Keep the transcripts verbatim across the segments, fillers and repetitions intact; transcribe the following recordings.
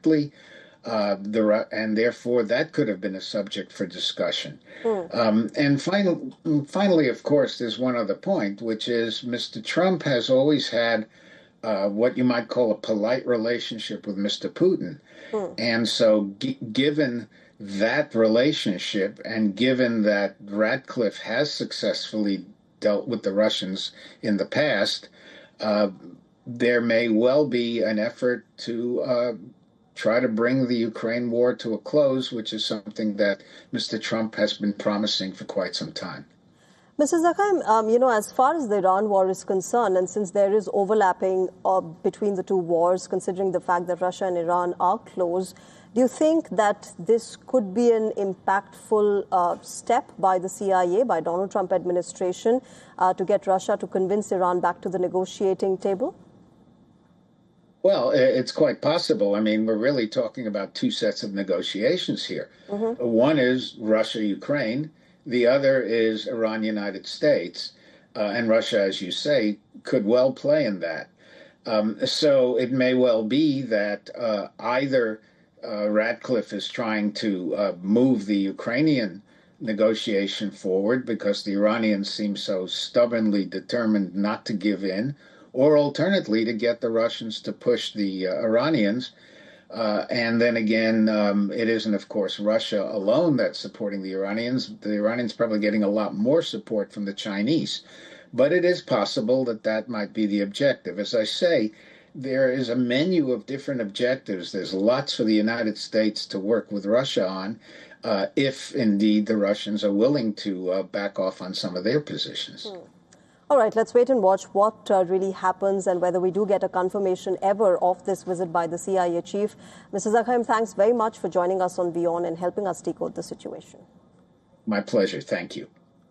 directly. Uh, the, and therefore, that could have been a subject for discussion. Mm. Um, and final, finally, of course, there's one other point, which is Mister Trump has always had uh, what you might call a polite relationship with Mister Putin. Mm. And so g- given that relationship and given that Ratcliffe has successfully dealt with the Russians in the past, uh, there may well be an effort to uh, try to bring the Ukraine war to a close, which is something that Mister Trump has been promising for quite some time. Mister Zakheim, um, you know, as far as the Iran war is concerned, and since there is overlapping uh, between the two wars, considering the fact that Russia and Iran are close, do you think that this could be an impactful uh, step by the C I A, by Donald Trump administration, uh, to get Russia to convince Iran back to the negotiating table? Well, it's quite possible. I mean, we're really talking about two sets of negotiations here. Mm-hmm. One is Russia-Ukraine. The other is Iran-United States. Uh, and Russia, as you say, could well play in that. Um, so it may well be that uh, either uh, Ratcliffe is trying to uh, move the Ukrainian negotiation forward because the Iranians seem so stubbornly determined not to give in, or alternately to get the Russians to push the uh, Iranians. Uh, and then again, um, it isn't, of course, Russia alone that's supporting the Iranians. The Iranians probably getting a lot more support from the Chinese. But it is possible that that might be the objective. As I say, there is a menu of different objectives. There's lots for the United States to work with Russia on, uh, if indeed the Russians are willing to uh, back off on some of their positions. Hmm. All right, let's wait and watch what uh, really happens and whether we do get a confirmation ever of this visit by the C I A chief. Mister Zakheim, thanks very much for joining us on Beyond and helping us decode the situation. My pleasure. Thank you.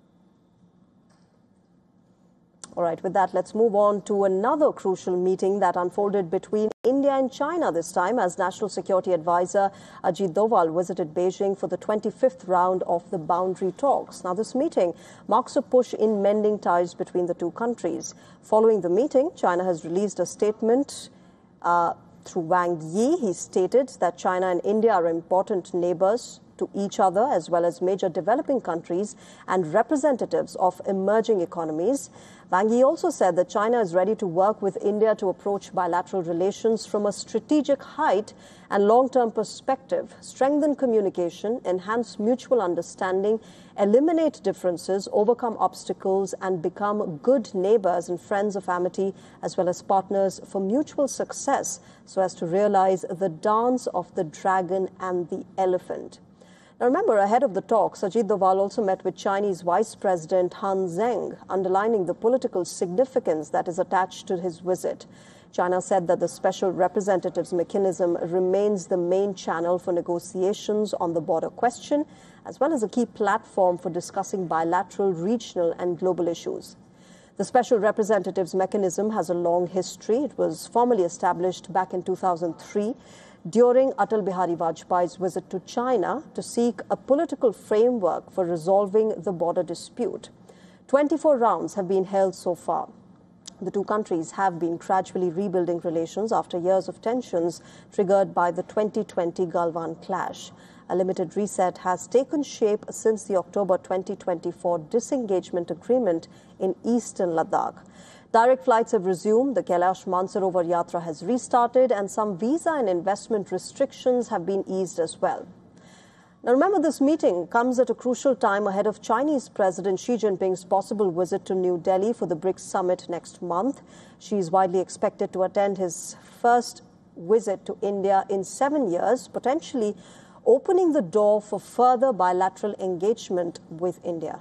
All right, with that, let's move on to another crucial meeting that unfolded between India and China this time, as National Security Advisor Ajit Doval visited Beijing for the twenty-fifth round of the boundary talks. Now, this meeting marks a push in mending ties between the two countries. Following the meeting, China has released a statement uh, through Wang Yi. He stated that China and India are important neighbors to each other, as well as major developing countries and representatives of emerging economies. Wang Yi also said that China is ready to work with India to approach bilateral relations from a strategic height and long-term perspective, strengthen communication, enhance mutual understanding, eliminate differences, overcome obstacles, and become good neighbors and friends of amity, as well as partners for mutual success, so as to realize the dance of the dragon and the elephant. Now, remember, ahead of the talks, Ajit Doval also met with Chinese Vice President Han Zheng, underlining the political significance that is attached to his visit. China said that the special representative's mechanism remains the main channel for negotiations on the border question, as well as a key platform for discussing bilateral, regional, and global issues. The special representative's mechanism has a long history. It was formally established back in two thousand three. During Atal Bihari Vajpayee's visit to China to seek a political framework for resolving the border dispute. twenty-four rounds have been held so far. The two countries have been gradually rebuilding relations after years of tensions triggered by the twenty twenty Galwan clash. A limited reset has taken shape since the October twenty twenty-four disengagement agreement in eastern Ladakh. Direct flights have resumed, the Kailash Mansarovar Yatra has restarted, and some visa and investment restrictions have been eased as well. Now, remember, this meeting comes at a crucial time ahead of Chinese President Xi Jinping's possible visit to New Delhi for the BRICS summit next month. Xi is widely expected to attend his first visit to India in seven years, potentially opening the door for further bilateral engagement with India.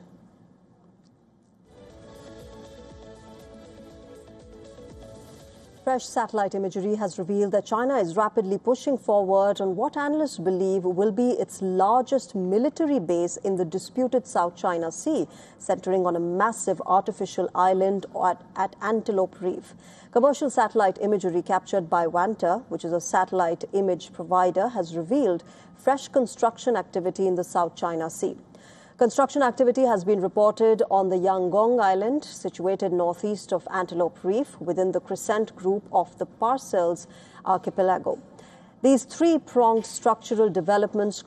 Fresh satellite imagery has revealed that China is rapidly pushing forward on what analysts believe will be its largest military base in the disputed South China Sea, centering on a massive artificial island at, at Antelope Reef. Commercial satellite imagery captured by Vanta, which is a satellite image provider, has revealed fresh construction activity in the South China Sea. Construction activity has been reported on the Yangon Island, situated northeast of Antelope Reef, within the Crescent group of the Parcels Archipelago. These three-pronged structural developments